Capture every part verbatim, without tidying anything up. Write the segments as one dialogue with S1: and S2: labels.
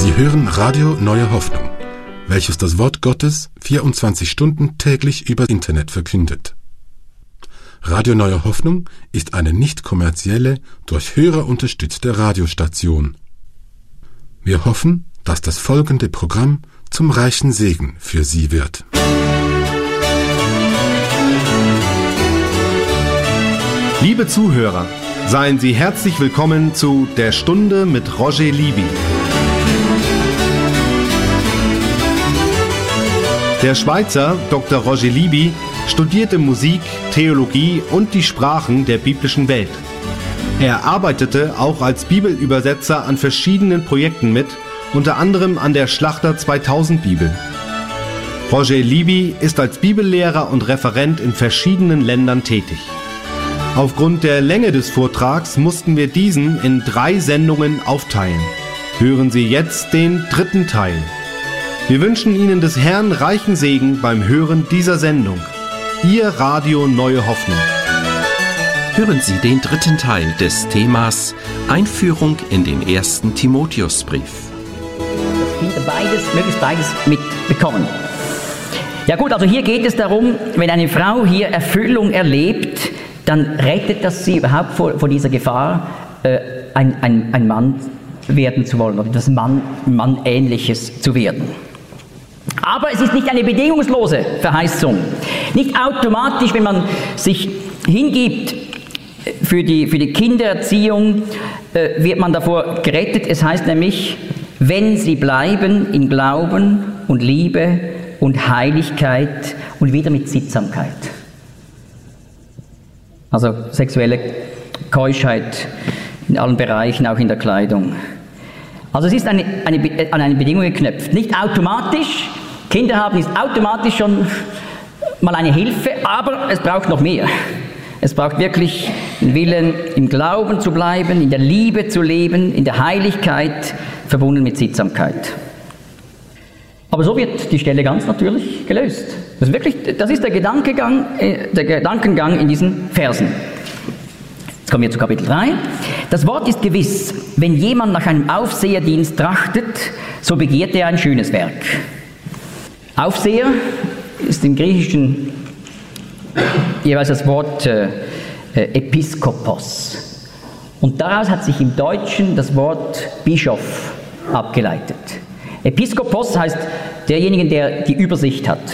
S1: Sie hören Radio Neue Hoffnung, welches das Wort Gottes vierundzwanzig Stunden täglich über Internet verkündet. Radio Neue Hoffnung ist eine nicht kommerzielle, durch Hörer unterstützte Radiostation. Wir hoffen, dass das folgende Programm zum reichen Segen für Sie wird.
S2: Liebe Zuhörer, seien Sie herzlich willkommen zu Der Stunde mit Roger Libby. Der Schweizer Doktor Roger Libby studierte Musik, Theologie und die Sprachen der biblischen Welt. Er arbeitete auch als Bibelübersetzer an verschiedenen Projekten mit, unter anderem an der Schlachter zweitausend Bibel. Roger Libby ist als Bibellehrer und Referent in verschiedenen Ländern tätig. Aufgrund der Länge des Vortrags mussten wir diesen in drei Sendungen aufteilen. Hören Sie jetzt den dritten Teil. Wir wünschen Ihnen des Herrn reichen Segen beim Hören dieser Sendung. Ihr Radio Neue Hoffnung.
S3: Hören Sie den dritten Teil des Themas Einführung in den ersten Timotheusbrief.
S4: Dass Kinder beides, möglichst beides mitbekommen. Ja gut, also hier geht es darum, wenn eine Frau hier Erfüllung erlebt, dann rettet das sie überhaupt vor, vor dieser Gefahr, äh, ein, ein, ein Mann werden zu wollen oder das Mann, Mann-ähnliches zu werden. Aber es ist nicht eine bedingungslose Verheißung. Nicht automatisch, wenn man sich hingibt für die, für die Kindererziehung, äh, wird man davor gerettet. Es heißt nämlich, wenn sie bleiben in Glauben und Liebe und Heiligkeit und wieder mit Sittsamkeit. Also sexuelle Keuschheit in allen Bereichen, auch in der Kleidung. Also es ist eine, eine, an eine Bedingung geknüpft. Nicht automatisch, Kinder haben ist automatisch schon mal eine Hilfe, aber es braucht noch mehr. Es braucht wirklich den Willen, im Glauben zu bleiben, in der Liebe zu leben, in der Heiligkeit, verbunden mit Sittsamkeit. Aber so wird die Stelle ganz natürlich gelöst. Das ist wirklich, das ist der Gedankengang, der Gedankengang in diesen Versen. Jetzt kommen wir zu Kapitel drei. Das Wort ist gewiss, wenn jemand nach einem Aufseherdienst trachtet, so begehrt er ein schönes Werk. Aufseher ist im Griechischen jeweils das Wort äh, Episkopos. Und daraus hat sich im Deutschen das Wort Bischof abgeleitet. Episkopos heißt derjenige, der die Übersicht hat.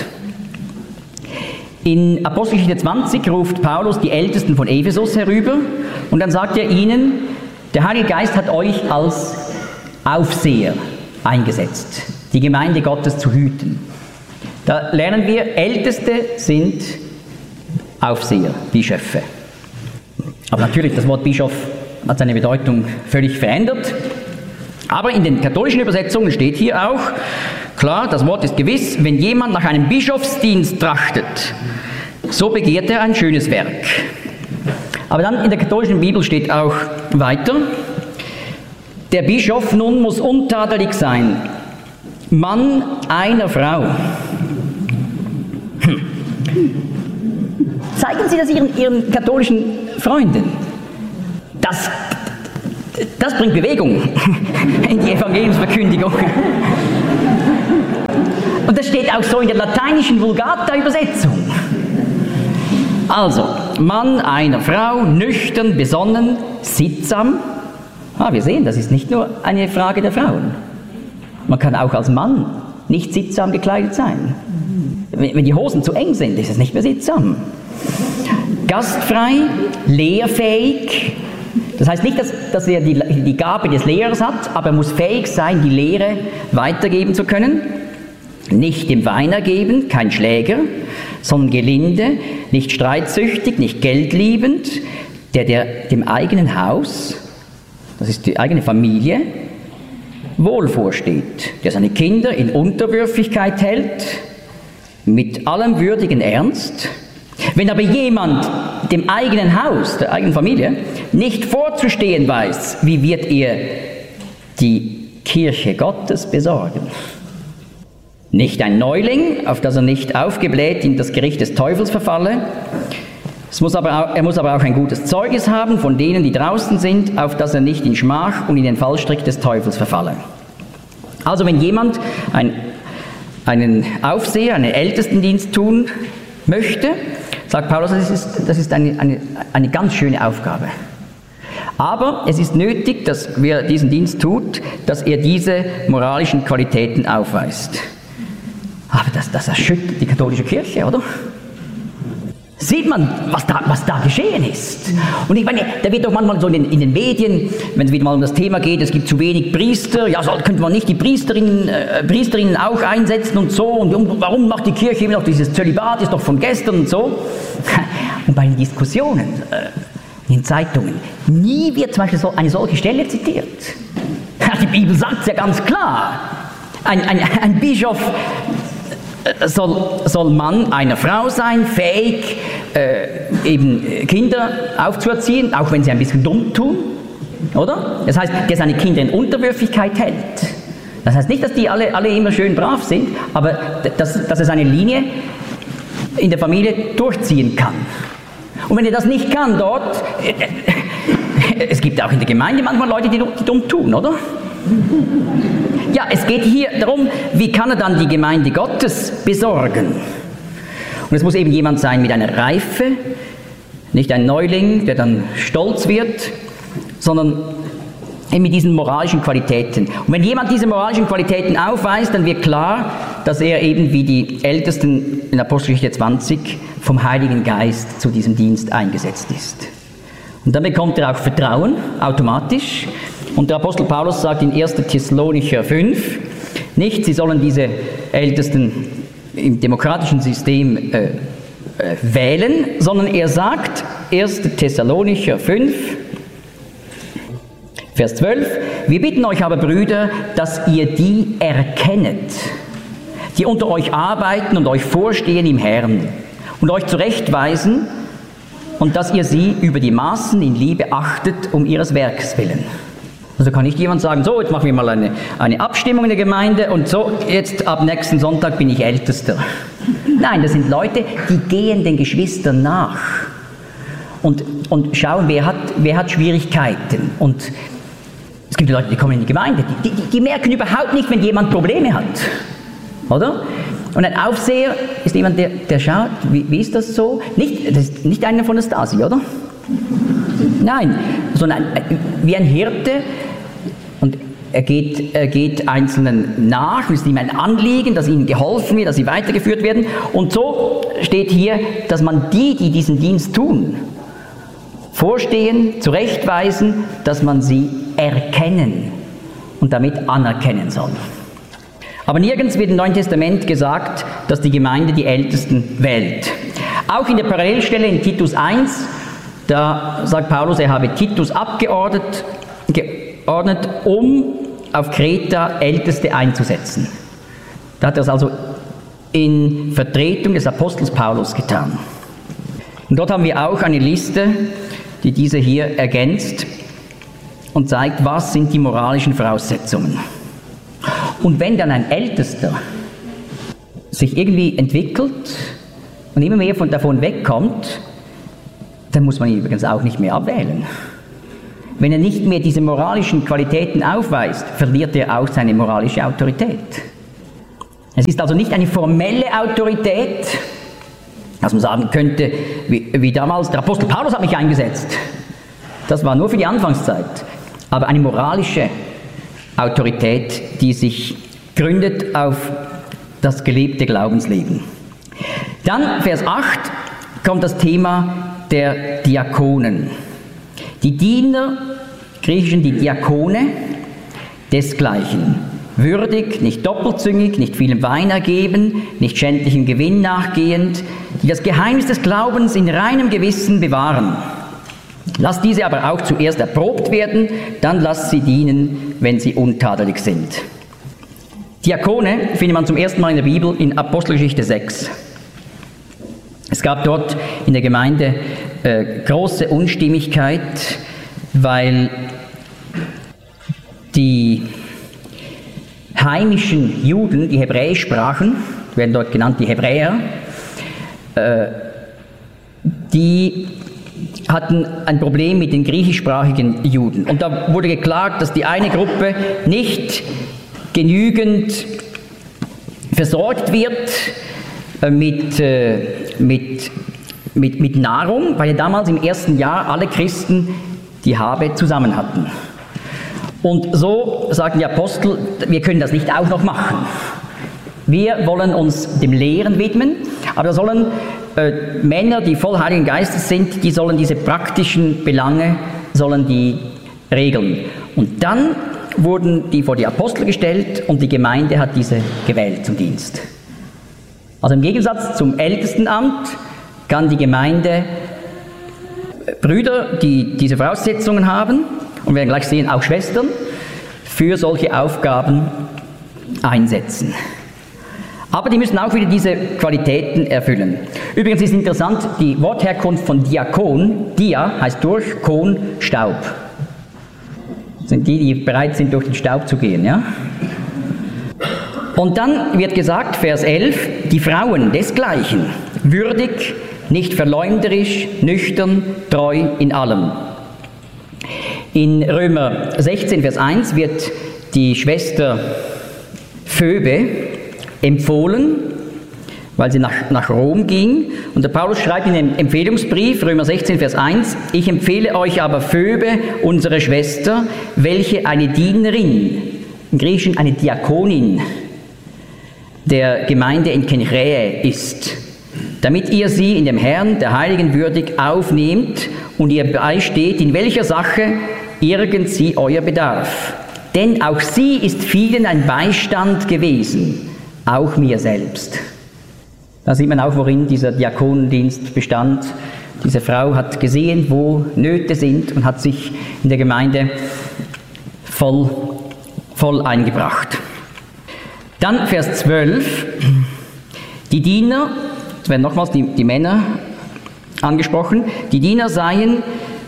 S4: In Apostelgeschichte zwanzig ruft Paulus die Ältesten von Ephesus herüber und dann sagt er ihnen, der Heilige Geist hat euch als Aufseher eingesetzt, die Gemeinde Gottes zu hüten. Da lernen wir, Älteste sind Aufseher, Bischöfe. Aber natürlich, das Wort Bischof hat seine Bedeutung völlig verändert. Aber in den katholischen Übersetzungen steht hier auch, klar, das Wort ist gewiss, wenn jemand nach einem Bischofsdienst trachtet, so begehrt er ein schönes Werk. Aber dann in der katholischen Bibel steht auch weiter, der Bischof nun muss untadelig sein, Mann einer Frau. Hm. Zeigen Sie das Ihren, Ihren katholischen Freunden. Das Das bringt Bewegung in die Evangeliumsverkündigung. Und das steht auch so in der lateinischen Vulgata-Übersetzung. Also, Mann einer Frau, nüchtern, besonnen, sittsam. Ah, wir sehen, das ist nicht nur eine Frage der Frauen. Man kann auch als Mann nicht sittsam gekleidet sein. Wenn die Hosen zu eng sind, ist es nicht mehr sittsam. Gastfrei, lehrfähig. Das heißt nicht, dass, dass er die, die Gabe des Lehrers hat, aber er muss fähig sein, die Lehre weitergeben zu können. Nicht dem Weiner geben, kein Schläger, sondern gelinde, nicht streitsüchtig, nicht geldliebend, der, der dem eigenen Haus, das ist die eigene Familie, wohl vorsteht, der seine Kinder in Unterwürfigkeit hält, mit allem würdigen Ernst. Wenn aber jemand dem eigenen Haus, der eigenen Familie, nicht vorzustehen weiß, wie wird er die Kirche Gottes besorgen? Nicht ein Neuling, auf das er nicht aufgebläht in das Gericht des Teufels verfalle. Es muss aber auch, er muss aber auch ein gutes Zeugnis haben von denen, die draußen sind, auf das er nicht in Schmach und in den Fallstrick des Teufels verfalle. Also wenn jemand ein, einen Aufseher, einen Ältestendienst tun möchte, sagt Paulus, das ist, das ist eine, eine, eine ganz schöne Aufgabe. Aber es ist nötig, dass wer diesen Dienst tut, dass er diese moralischen Qualitäten aufweist. Aber das, das erschüttert die katholische Kirche, oder? Sieht man, was da, was da geschehen ist. Und ich meine, da wird doch manchmal so in den, in den Medien, wenn es wieder mal um das Thema geht, es gibt zu wenig Priester, ja, so könnte man nicht die Priesterinnen, äh, Priesterinnen auch einsetzen und so, und, und warum macht die Kirche immer noch dieses Zölibat, ist doch von gestern und so. Und bei den Diskussionen äh, in den Zeitungen, nie wird zum Beispiel so eine solche Stelle zitiert. Die Bibel sagt es ja ganz klar. Ein, ein, ein Bischof Soll, soll Mann einer Frau sein, fähig, äh, eben Kinder aufzuerziehen, auch wenn sie ein bisschen dumm tun, oder? Das heißt, der seine Kinder in Unterwürfigkeit hält. Das heißt nicht, dass die alle, alle immer schön brav sind, aber dass, dass er seine Linie in der Familie durchziehen kann. Und wenn er das nicht kann dort, äh, es gibt auch in der Gemeinde manchmal Leute, die, die dumm tun, oder? Ja, es geht hier darum, wie kann er dann die Gemeinde Gottes besorgen? Und es muss eben jemand sein mit einer Reife, nicht ein Neuling, der dann stolz wird, sondern eben mit diesen moralischen Qualitäten. Und wenn jemand diese moralischen Qualitäten aufweist, dann wird klar, dass er eben wie die Ältesten in Apostelgeschichte zwanzig vom Heiligen Geist zu diesem Dienst eingesetzt ist. Und dann bekommt er auch Vertrauen, automatisch. Und der Apostel Paulus sagt in erster Thessalonicher fünf, nicht, sie sollen diese Ältesten im demokratischen System äh, äh, wählen, sondern er sagt, erster Thessalonicher fünf, Vers zwölf, wir bitten euch aber, Brüder, dass ihr die erkennet, die unter euch arbeiten und euch vorstehen im Herrn und euch zurechtweisen und dass ihr sie über die Maßen in Liebe achtet, um ihres Werks willen. Also kann nicht jemand sagen, so, jetzt machen wir mal eine, eine Abstimmung in der Gemeinde und so, jetzt ab nächsten Sonntag bin ich Ältester. Nein, das sind Leute, die gehen den Geschwistern nach und, und schauen, wer hat, wer hat Schwierigkeiten. Und es gibt Leute, die kommen in die Gemeinde, die, die, die merken überhaupt nicht, wenn jemand Probleme hat. Oder? Und ein Aufseher ist jemand, der, der schaut, wie, wie ist das so? Nicht, das ist nicht einer von der Stasi, oder? Nein, sondern wie ein Hirte. Und er geht, er geht Einzelnen nach, es ist ihm ein Anliegen, dass ihnen geholfen wird, dass sie weitergeführt werden. Und so steht hier, dass man die, die diesen Dienst tun, vorstehen, zurechtweisen, dass man sie erkennen und damit anerkennen soll. Aber nirgends wird im Neuen Testament gesagt, dass die Gemeinde die Ältesten wählt. Auch in der Parallelstelle in Titus eins, da sagt Paulus, er habe Titus abgeordnet, geordnet, um auf Kreta Älteste einzusetzen. Da hat er es also in Vertretung des Apostels Paulus getan. Und dort haben wir auch eine Liste, die diese hier ergänzt und zeigt, was sind die moralischen Voraussetzungen. Und wenn dann ein Ältester sich irgendwie entwickelt und immer mehr von davon wegkommt, dann muss man ihn übrigens auch nicht mehr abwählen. Wenn er nicht mehr diese moralischen Qualitäten aufweist, verliert er auch seine moralische Autorität. Es ist also nicht eine formelle Autorität, dass man sagen könnte, wie, wie damals, der Apostel Paulus hat mich eingesetzt. Das war nur für die Anfangszeit. Aber eine moralische Autorität, die sich gründet auf das gelebte Glaubensleben. Dann, Vers acht, kommt das Thema der Diakonen. Die Diener, griechischen die Diakone, desgleichen. Würdig, nicht doppelzüngig, nicht vielem Wein ergeben, nicht schändlichem Gewinn nachgehend, die das Geheimnis des Glaubens in reinem Gewissen bewahren. Lasst diese aber auch zuerst erprobt werden, dann lasst sie dienen, wenn sie untadelig sind. Diakone findet man zum ersten Mal in der Bibel in Apostelgeschichte sechs. Es gab dort in der Gemeinde äh, große Unstimmigkeit, weil die heimischen Juden, die Hebräisch sprachen, werden dort genannt die Hebräer, äh, die hatten ein Problem mit den griechischsprachigen Juden. Und da wurde geklagt, dass die eine Gruppe nicht genügend versorgt wird äh, mit, äh, mit, mit, mit Nahrung, weil ja damals im ersten Jahr alle Christen die Habe zusammen hatten. Und so sagen die Apostel, wir können das nicht auch noch machen. Wir wollen uns dem Lehren widmen, aber da sollen äh, Männer, die voll Heiligen Geistes sind, die sollen diese praktischen Belange, sollen die regeln. Und dann wurden die vor die Apostel gestellt und die Gemeinde hat diese gewählt zum Dienst. Also im Gegensatz zum Ältestenamt kann die Gemeinde Brüder, die diese Voraussetzungen haben, und wir werden gleich sehen, auch Schwestern, für solche Aufgaben einsetzen. Aber die müssen auch wieder diese Qualitäten erfüllen. Übrigens ist interessant, die Wortherkunft von Diakon, Dia heißt durch, Kon, Staub. Das sind die, die bereit sind, durch den Staub zu gehen. Ja? Und dann wird gesagt, Vers elf, die Frauen desgleichen, würdig, nicht verleumderisch, nüchtern, treu in allem. In Römer sechzehn, Vers eins wird die Schwester Phoebe empfohlen, weil sie nach, nach Rom ging. Und der Paulus schreibt in dem Empfehlungsbrief, Römer sechzehn, Vers eins, ich empfehle euch aber Phoebe, unsere Schwester, welche eine Dienerin, im Griechischen eine Diakonin der Gemeinde in Kenchräe ist, damit ihr sie in dem Herrn, der Heiligen, würdig aufnehmt und ihr beisteht, in welcher Sache irgend sie euer bedarf. Denn auch sie ist vielen ein Beistand gewesen, auch mir selbst. Da sieht man auch, worin dieser Diakonendienst bestand. Diese Frau hat gesehen, wo Nöte sind und hat sich in der Gemeinde voll, voll eingebracht. Dann Vers zwölf, die Diener, es werden nochmals die, die Männer angesprochen, die Diener seien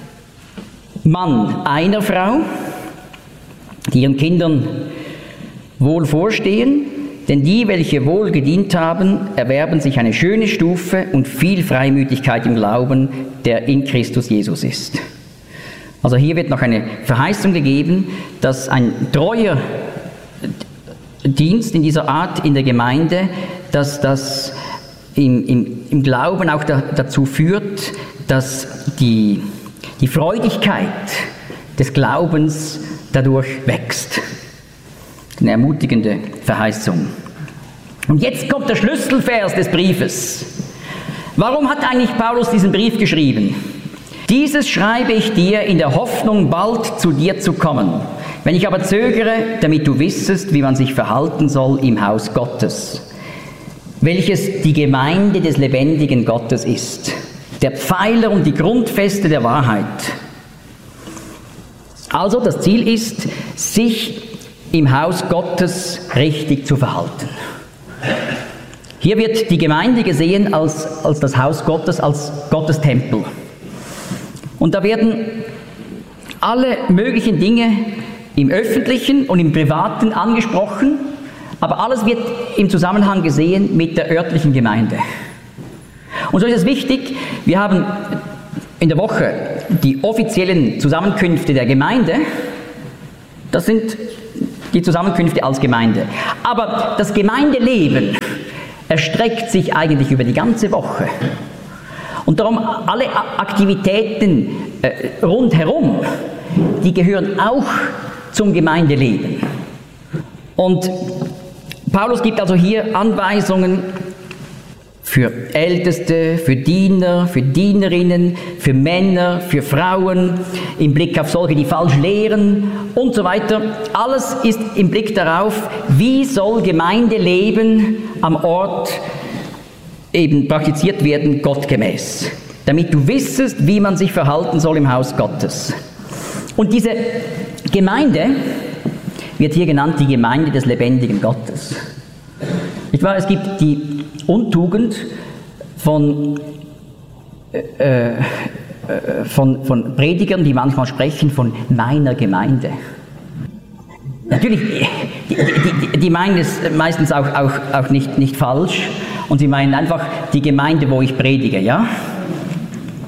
S4: Mann einer Frau, die ihren Kindern wohl vorstehen, denn die, welche wohl gedient haben, erwerben sich eine schöne Stufe und viel Freimütigkeit im Glauben, der in Christus Jesus ist. Also hier wird noch eine Verheißung gegeben, dass ein treuer Dienst in dieser Art in der Gemeinde, dass das im, im, im Glauben auch da, dazu führt, dass die, die Freudigkeit des Glaubens dadurch wächst. Eine ermutigende Verheißung. Und jetzt kommt der Schlüsselvers des Briefes. Warum hat eigentlich Paulus diesen Brief geschrieben? Dieses schreibe ich dir in der Hoffnung, bald zu dir zu kommen. Wenn ich aber zögere, damit du wissest, wie man sich verhalten soll im Haus Gottes, welches die Gemeinde des lebendigen Gottes ist, der Pfeiler und die Grundfeste der Wahrheit. Also das Ziel ist, sich im Haus Gottes richtig zu verhalten. Hier wird die Gemeinde gesehen als, als das Haus Gottes, als Gottes Tempel. Und da werden alle möglichen Dinge im Öffentlichen und im Privaten angesprochen, aber alles wird im Zusammenhang gesehen mit der örtlichen Gemeinde. Und so ist es wichtig, wir haben in der Woche die offiziellen Zusammenkünfte der Gemeinde, das sind die Zusammenkünfte als Gemeinde. Aber das Gemeindeleben erstreckt sich eigentlich über die ganze Woche. Und darum alle Aktivitäten äh, rundherum, die gehören auch zum Gemeindeleben. Und Paulus gibt also hier Anweisungen für Älteste, für Diener, für Dienerinnen, für Männer, für Frauen, im Blick auf solche, die falsch lehren und so weiter. Alles ist im Blick darauf, wie soll Gemeindeleben am Ort eben praktiziert werden, gottgemäß. Damit du wissest, wie man sich verhalten soll im Haus Gottes. Und diese Gemeinde wird hier genannt die Gemeinde des lebendigen Gottes. Nicht wahr? Es gibt die Untugend von, äh, äh, von, von Predigern, die manchmal sprechen von meiner Gemeinde. Natürlich, die, die, die meinen es meistens auch, auch, auch nicht, nicht falsch und sie meinen einfach die Gemeinde, wo ich predige, ja?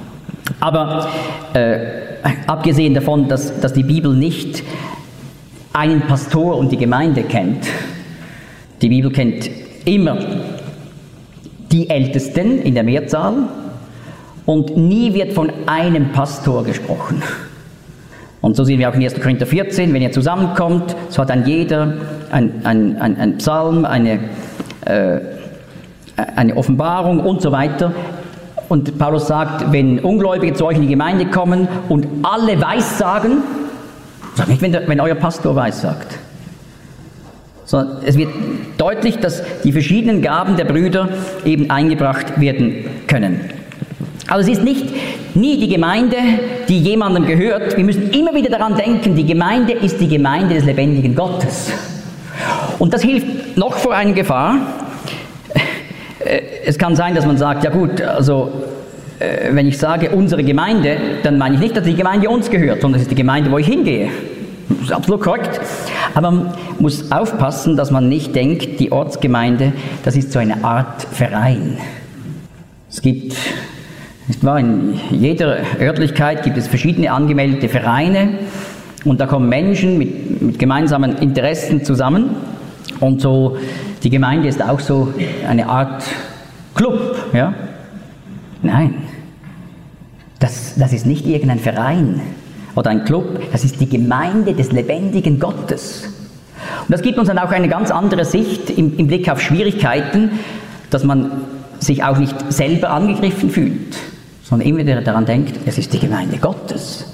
S4: Aber äh, abgesehen davon, dass, dass die Bibel nicht einen Pastor und die Gemeinde kennt. Die Bibel kennt immer die Ältesten in der Mehrzahl und nie wird von einem Pastor gesprochen. Und so sehen wir auch in erster Korinther vierzehn, wenn ihr zusammenkommt, so hat dann jeder ein, ein, ein, ein Psalm, eine, äh, eine Offenbarung und so weiter. Und Paulus sagt, wenn Ungläubige zu euch in die Gemeinde kommen und alle Weissagen, sagt nicht, wenn, der, wenn euer Pastor Weissagt. Sondern es wird deutlich, dass die verschiedenen Gaben der Brüder eben eingebracht werden können. Also es ist nicht nie die Gemeinde, die jemandem gehört. Wir müssen immer wieder daran denken, die Gemeinde ist die Gemeinde des lebendigen Gottes. Und das hilft noch vor einer Gefahr. Es kann sein, dass man sagt, ja gut, also wenn ich sage unsere Gemeinde, dann meine ich nicht, dass die Gemeinde uns gehört, sondern es ist die Gemeinde, wo ich hingehe. Das ist absolut korrekt. Aber man muss aufpassen, dass man nicht denkt, die Ortsgemeinde, das ist so eine Art Verein. Es gibt, nicht wahr, in jeder Örtlichkeit gibt es verschiedene angemeldete Vereine und da kommen Menschen mit, mit gemeinsamen Interessen zusammen und so, die Gemeinde ist auch so eine Art Club, ja? Nein, das, das ist nicht irgendein Verein oder ein Club, das ist die Gemeinde des lebendigen Gottes. Und das gibt uns dann auch eine ganz andere Sicht im, im Blick auf Schwierigkeiten, dass man sich auch nicht selber angegriffen fühlt, sondern immer wieder daran denkt, es ist die Gemeinde Gottes.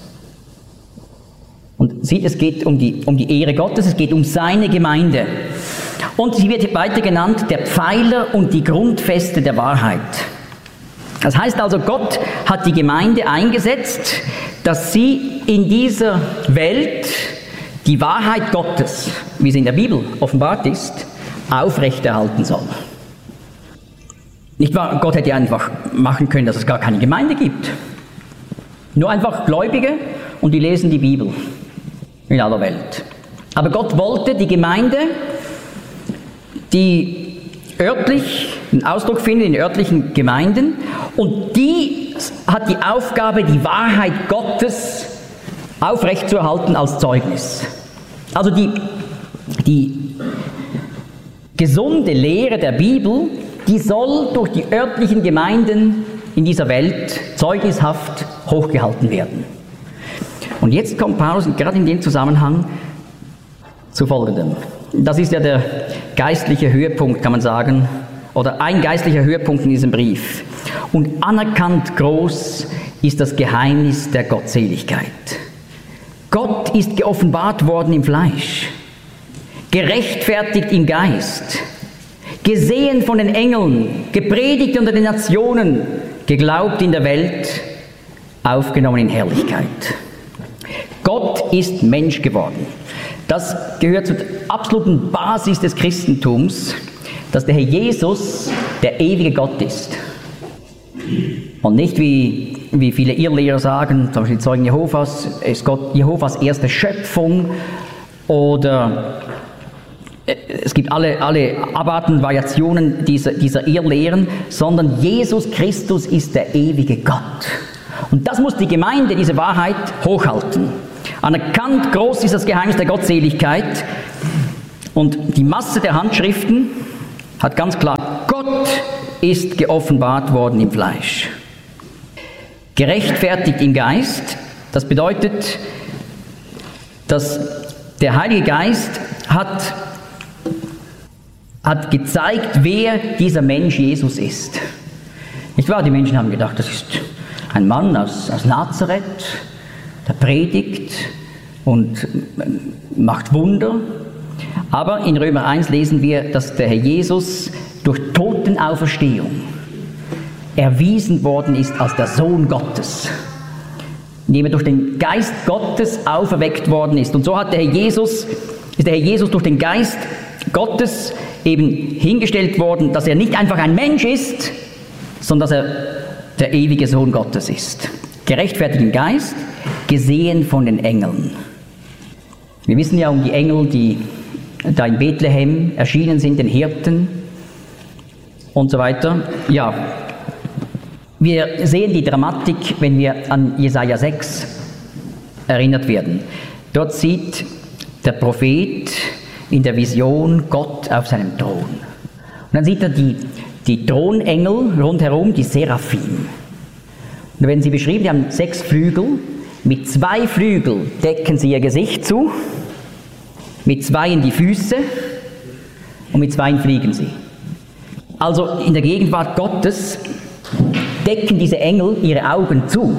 S4: Und sieht, es geht um die, um die Ehre Gottes, es geht um seine Gemeinde. Und sie wird weiter genannt, der Pfeiler und die Grundfeste der Wahrheit. Das heißt also, Gott hat die Gemeinde eingesetzt, dass sie in dieser Welt die Wahrheit Gottes, wie sie in der Bibel offenbart ist, aufrechterhalten soll. Nicht wahr? Gott hätte einfach machen können, dass es gar keine Gemeinde gibt. Nur einfach Gläubige und die lesen die Bibel in aller Welt. Aber Gott wollte die Gemeinde, die örtlich einen Ausdruck findet in örtlichen Gemeinden, und die hat die Aufgabe, die Wahrheit Gottes aufrechtzuerhalten als Zeugnis. Also die, die gesunde Lehre der Bibel, die soll durch die örtlichen Gemeinden in dieser Welt zeugnishaft hochgehalten werden. Und jetzt kommt Paulus gerade in dem Zusammenhang zu Folgendem. Das ist ja der geistliche Höhepunkt, kann man sagen, oder ein geistlicher Höhepunkt in diesem Brief. Und anerkannt groß ist das Geheimnis der Gottseligkeit. Gott ist geoffenbart worden im Fleisch, gerechtfertigt im Geist, gesehen von den Engeln, gepredigt unter den Nationen, geglaubt in der Welt, aufgenommen in Herrlichkeit. Gott ist Mensch geworden. Das gehört zur absoluten Basis des Christentums, dass der Herr Jesus der ewige Gott ist. Und nicht wie, wie viele Irrlehrer sagen, zum Beispiel die Zeugen Jehovas, ist Gott Jehovas erste Schöpfung, oder es gibt alle, alle Abarten und Variationen dieser, dieser Irrlehren, sondern Jesus Christus ist der ewige Gott. Und das muss die Gemeinde, diese Wahrheit, hochhalten. Anerkannt groß ist das Geheimnis der Gottseligkeit, und die Masse der Handschriften hat ganz klar, Gott ist geoffenbart worden im Fleisch. Gerechtfertigt im Geist, das bedeutet, dass der Heilige Geist hat, hat gezeigt, wer dieser Mensch Jesus ist. Nicht wahr? Die Menschen haben gedacht, das ist ein Mann aus, aus Nazareth, der predigt und macht Wunder. Aber in Römer eins lesen wir, dass der Herr Jesus durch Totenauferstehung erwiesen worden ist als der Sohn Gottes, indem er durch den Geist Gottes auferweckt worden ist. Und so hat der Herr Jesus, ist der Herr Jesus durch den Geist Gottes eben hingestellt worden, dass er nicht einfach ein Mensch ist, sondern dass er der ewige Sohn Gottes ist. Gerechtfertigt im Geist, gesehen von den Engeln. Wir wissen ja um die Engel, die da in Bethlehem erschienen sind, den Hirten und so weiter. Ja, wir sehen die Dramatik, wenn wir an Jesaja sechs erinnert werden. Dort sieht der Prophet in der Vision Gott auf seinem Thron. Und dann sieht er die, die Thronengel rundherum, die Seraphim. Und da werden sie beschrieben, die haben sechs Flügel. Mit zwei Flügeln decken sie ihr Gesicht zu, mit zweien die Füße und mit zweien fliegen sie. Also in der Gegenwart Gottes decken diese Engel ihre Augen zu.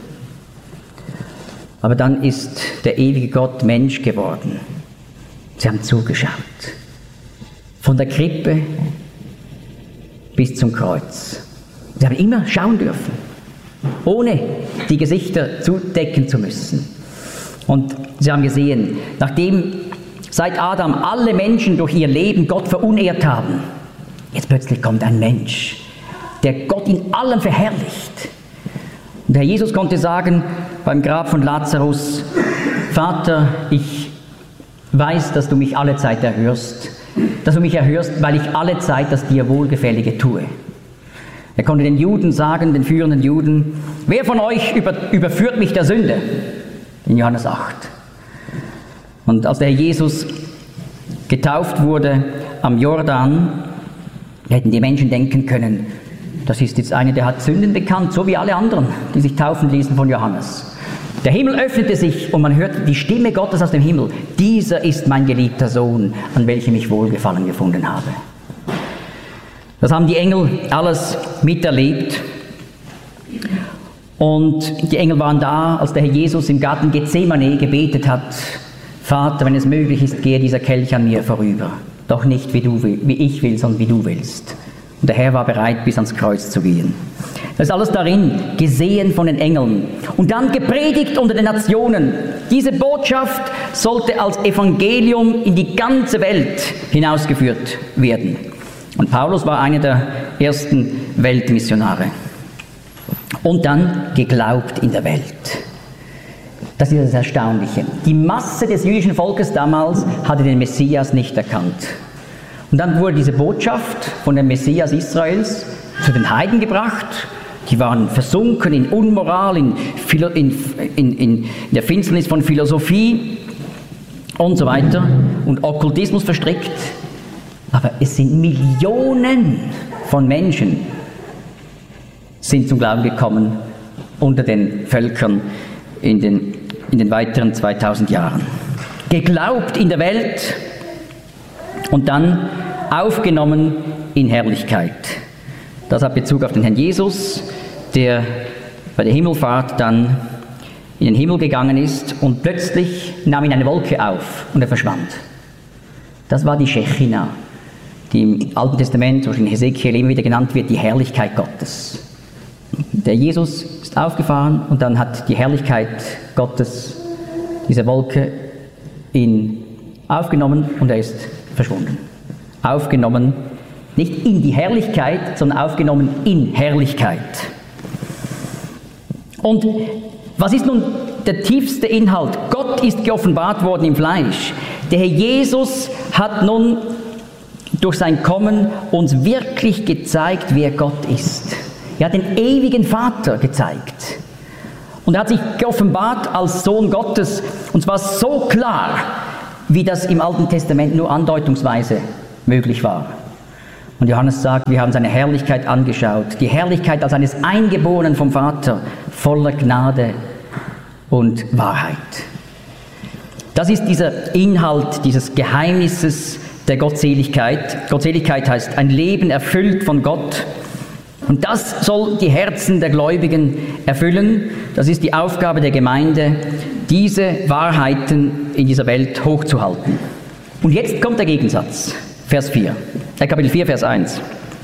S4: Aber dann ist der ewige Gott Mensch geworden. Sie haben zugeschaut. Von der Krippe bis zum Kreuz. Sie haben immer schauen dürfen, ohne die Gesichter zudecken zu müssen. Und sie haben gesehen, nachdem seit Adam alle Menschen durch ihr Leben Gott verunehrt haben, jetzt plötzlich kommt ein Mensch, der Gott in allem verherrlicht. Und Herr Jesus konnte sagen beim Grab von Lazarus: Vater, ich weiß, dass du mich alle Zeit erhörst, dass du mich erhörst, weil ich alle Zeit das dir Wohlgefällige tue. Er konnte den Juden sagen, den führenden Juden: Wer von euch über, überführt mich der Sünde? In Johannes acht. Und als der Herr Jesus getauft wurde am Jordan, hätten die Menschen denken können, das ist jetzt einer, der hat Sünden bekannt, so wie alle anderen, die sich taufen ließen von Johannes. Der Himmel öffnete sich und man hörte die Stimme Gottes aus dem Himmel: Dieser ist mein geliebter Sohn, an welchem ich Wohlgefallen gefunden habe. Das haben die Engel alles miterlebt. Und die Engel waren da, als der Herr Jesus im Garten Gethsemane gebetet hat: Vater, wenn es möglich ist, gehe dieser Kelch an mir vorüber. Doch nicht wie, du, wie ich will, sondern wie du willst. Und der Herr war bereit, bis ans Kreuz zu gehen. Das ist alles darin, gesehen von den Engeln. Und dann gepredigt unter den Nationen. Diese Botschaft sollte als Evangelium in die ganze Welt hinausgeführt werden. Und Paulus war einer der ersten Weltmissionare. Und dann geglaubt in der Welt. Das ist das Erstaunliche. Die Masse des jüdischen Volkes damals hatte den Messias nicht erkannt. Und dann wurde diese Botschaft von dem Messias Israels zu den Heiden gebracht. Die waren versunken in Unmoral, in, Philo, in, in, in der Finsternis von Philosophie und so weiter und Okkultismus verstrickt. Aber es sind Millionen von Menschen sind zum Glauben gekommen unter den Völkern in den, in den weiteren zweitausend Jahren. Geglaubt in der Welt und dann aufgenommen in Herrlichkeit. Das hat Bezug auf den Herrn Jesus, der bei der Himmelfahrt dann in den Himmel gegangen ist und plötzlich nahm ihn eine Wolke auf und er verschwand. Das war die Shechina, die im Alten Testament, durch den Hesekiel immer wieder genannt wird, die Herrlichkeit Gottes. Der Jesus ist aufgefahren und dann hat die Herrlichkeit Gottes diese Wolke ihn aufgenommen und er ist verschwunden. Aufgenommen, nicht in die Herrlichkeit, sondern aufgenommen in Herrlichkeit. Und was ist nun der tiefste Inhalt? Gott ist geoffenbart worden im Fleisch. Der Herr Jesus hat nun durch sein Kommen uns wirklich gezeigt, wer Gott ist. Er hat den ewigen Vater gezeigt. Und er hat sich geoffenbart als Sohn Gottes. Und zwar so klar, wie das im Alten Testament nur andeutungsweise möglich war. Und Johannes sagt, wir haben seine Herrlichkeit angeschaut. Die Herrlichkeit als eines Eingeborenen vom Vater, voller Gnade und Wahrheit. Das ist dieser Inhalt dieses Geheimnisses der Gottseligkeit. Gottseligkeit heißt ein Leben erfüllt von Gott. Und das soll die Herzen der Gläubigen erfüllen. Das ist die Aufgabe der Gemeinde, diese Wahrheiten in dieser Welt hochzuhalten. Und jetzt kommt der Gegensatz. Vers vier, äh, Kapitel vier, Vers eins.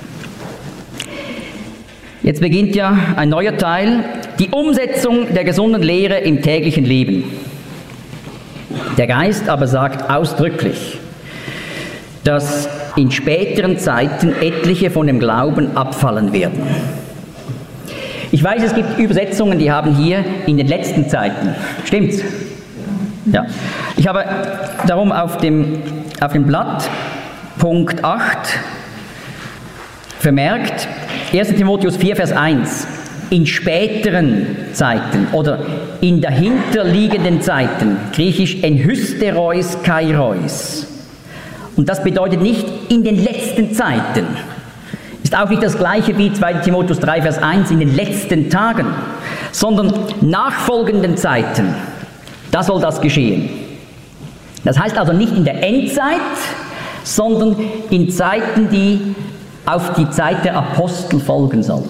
S4: Jetzt beginnt ja ein neuer Teil, die Umsetzung der gesunden Lehre im täglichen Leben. Der Geist aber sagt ausdrücklich, dass in späteren Zeiten etliche von dem Glauben abfallen werden. Ich weiß, es gibt Übersetzungen, die haben hier in den letzten Zeiten. Stimmt's? Ja. Ich habe darum auf dem, auf dem Blatt Punkt acht vermerkt, erster Timotheus vier, Vers eins. in späteren Zeiten oder in dahinterliegenden Zeiten, griechisch en hysterois kairois. Und das bedeutet nicht in den letzten Zeiten. Ist auch nicht das gleiche wie zweiter Timotheus drei, Vers eins, in den letzten Tagen, sondern nachfolgenden Zeiten. Da soll das geschehen. Das heißt also nicht in der Endzeit, sondern in Zeiten, die auf die Zeit der Apostel folgen soll.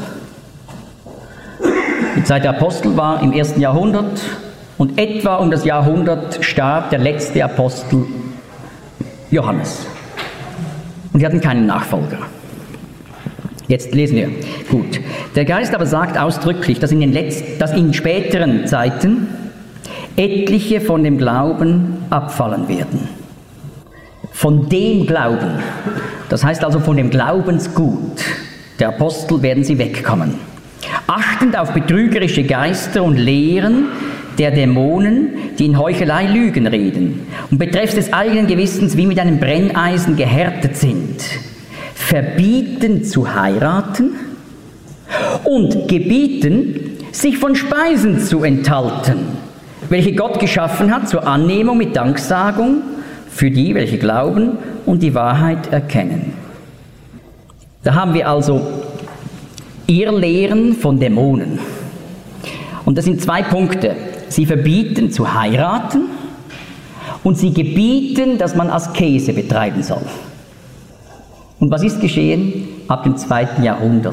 S4: Die Zeit der Apostel war im ersten Jahrhundert und etwa um das Jahrhundert starb der letzte Apostel Johannes. Und sie hatten keinen Nachfolger. Jetzt lesen wir. Gut. Der Geist aber sagt ausdrücklich, dass in den letzten, dass in späteren Zeiten etliche von dem Glauben abfallen werden. Von dem Glauben. Das heißt also von dem Glaubensgut der Apostel werden sie wegkommen. Achtend auf betrügerische Geister und Lehren der Dämonen, die in Heuchelei Lügen reden und betreffs des eigenen Gewissens wie mit einem Brenneisen gehärtet sind, verbieten zu heiraten und gebieten, sich von Speisen zu enthalten, welche Gott geschaffen hat zur Annehmung mit Danksagung für die, welche glauben und die Wahrheit erkennen. Da haben wir also Irrlehren von Dämonen. Und das sind zwei Punkte. Sie verbieten zu heiraten und sie gebieten, dass man Askese betreiben soll. Und was ist geschehen? Ab dem zweiten Jahrhundert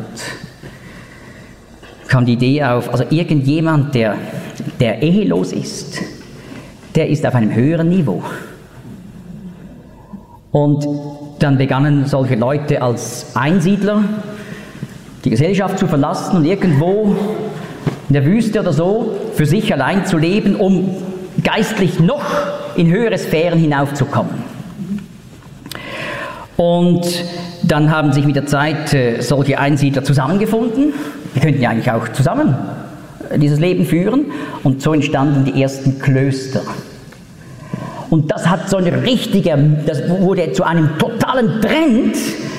S4: kam die Idee auf, also irgendjemand, der, der ehelos ist, der ist auf einem höheren Niveau. Und dann begannen solche Leute als Einsiedler die Gesellschaft zu verlassen und irgendwo in der Wüste oder so für sich allein zu leben, um geistlich noch in höhere Sphären hinaufzukommen. Und dann haben sich mit der Zeit äh, solche Einsiedler zusammengefunden. Wir könnten ja eigentlich auch zusammen äh, dieses Leben führen. Und so entstanden die ersten Klöster. Und das hat so eine richtige, das wurde zu einem totalen Trend,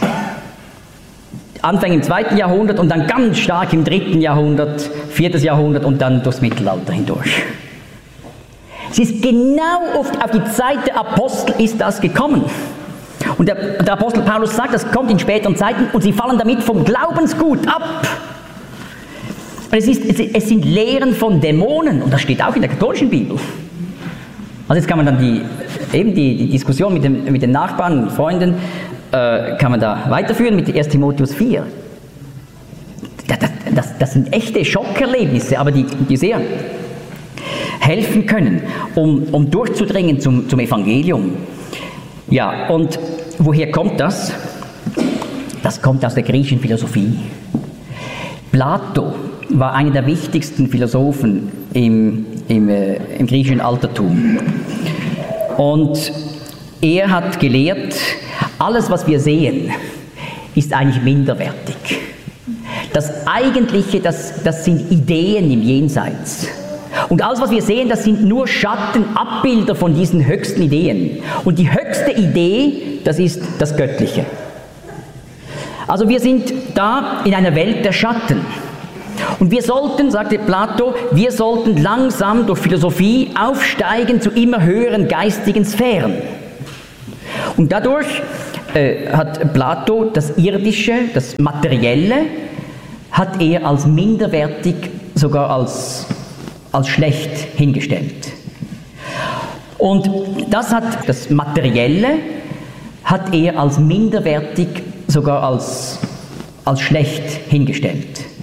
S4: Anfang im zweiten Jahrhundert und dann ganz stark im dritten Jahrhundert, viertes Jahrhundert und dann durchs Mittelalter hindurch. Es ist genau auf, auf die Zeit der Apostel ist das gekommen. Und der, der Apostel Paulus sagt, das kommt in späteren Zeiten und sie fallen damit vom Glaubensgut ab. Und es, ist, es, es sind Lehren von Dämonen und das steht auch in der katholischen Bibel. Also jetzt kann man dann die, eben die, die Diskussion mit, dem, mit den Nachbarn und Freunden äh, kann man da weiterführen mit erster Timotheus vier. Das, das, das sind echte Schockerlebnisse, aber die, die sehr helfen können, um, um durchzudringen zum, zum Evangelium. Ja, und woher kommt das? Das kommt aus der griechischen Philosophie. Plato war einer der wichtigsten Philosophen im, im, äh, im griechischen Altertum. Und er hat gelehrt, alles, was wir sehen, ist eigentlich minderwertig. Das Eigentliche, das, das sind Ideen im Jenseits. Und alles, was wir sehen, das sind nur Schatten, Abbilder von diesen höchsten Ideen. Und die höchste Idee, das ist das Göttliche. Also wir sind da in einer Welt der Schatten. Und wir sollten, sagte Plato, wir sollten langsam durch Philosophie aufsteigen zu immer höheren geistigen Sphären. Und dadurch äh, hat Plato das Irdische, das Materielle, hat er als minderwertig, sogar als, als schlecht hingestellt. Und das hat das Materielle, hat er als minderwertig, sogar als, als schlecht hingestellt.